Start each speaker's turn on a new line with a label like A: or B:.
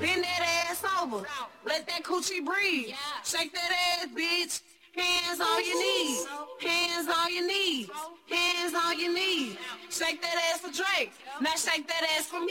A: Bend that ass over. Let that coochie breathe. Shake that ass, bitch. Hands on your knees. Hands on your knees. Hands on your knees. Shake that ass for Drake. Now shake that ass for me.